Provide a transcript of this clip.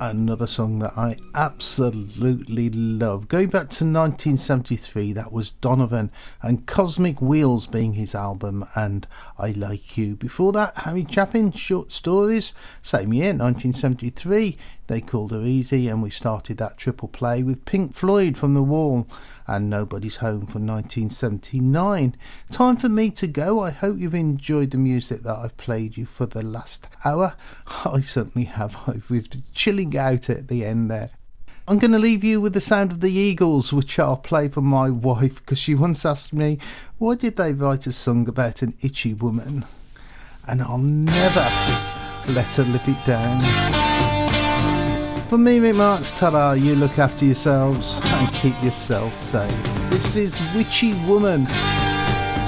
Another song that I absolutely love. Going back to 1973, that was Donovan and Cosmic Wheels being his album, and I Like You. Before that, Harry Chapin, Short Stories, same year, 1973. They Called Her Easy, and we started that triple play with Pink Floyd from The Wall and Nobody's Home from 1979. Time for me to go. I hope you've enjoyed the music that I've played you for the last hour. I certainly have. I was chilling out at the end there. I'm going to leave you with the sound of the Eagles, which I'll play for my wife, because she once asked me, why did they write a song about an itchy woman? And I'll never let her live it down. For me, Mick Marks, ta-da, you look after yourselves and keep yourselves safe. This is Witchy Woman.